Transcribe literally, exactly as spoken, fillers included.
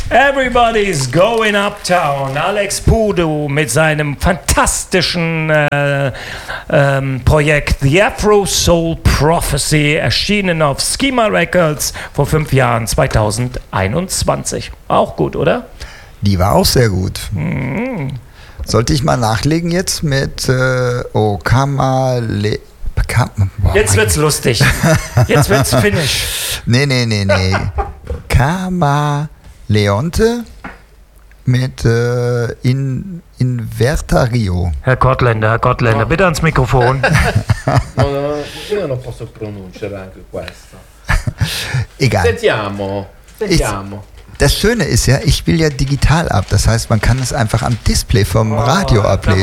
Everybody's going uptown. Alex Pudu mit seinem fantastischen äh, ähm, Projekt The Afro Soul Prophecy, erschienen auf Schema Records vor fünf Jahren, zwanzig einundzwanzig. Auch gut, oder? Die war auch sehr gut. Mhm. Sollte ich mal nachlegen jetzt mit äh, O Kamale... Kam, boah, Jetzt wird's lustig. Jetzt wird's Finnisch. Nee, nee, nee, nee. Kamaleonte mit äh, in, Invertario. Herr Gottländer, Herr Gottländer, bitte ans Mikrofon. No, no, io non posso pronunciare anche questo. Egal. Sentiamo, sentiamo. Ich, das Schöne ist ja, ich spiele ja digital ab. Das heißt, man kann es einfach am Display vom Radio ablesen.